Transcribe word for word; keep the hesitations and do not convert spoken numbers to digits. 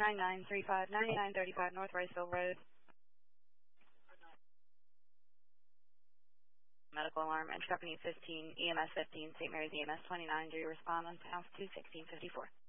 nine nine three five, ninety-nine thirty-five North Riceville Road. Medical alarm, Intrepid fifteen, E M S fifteen, Saint Mary's E M S twenty-nine. Do you respond on pounds two sixteen fifty-four?